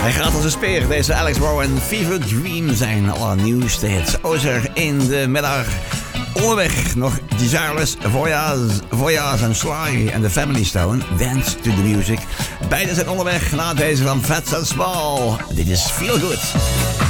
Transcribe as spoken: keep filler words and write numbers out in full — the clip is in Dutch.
Hij gaat als een speer. Deze Alex Rowe en Fever Dream zijn alle nieuwste hits. Ozer in de middag. Onderweg nog Desireless, Voyage, Voyage en Sly en The Family Stone. Dance to the Music. Beiden zijn onderweg na deze van Fats and Small. Dit is Feel Good.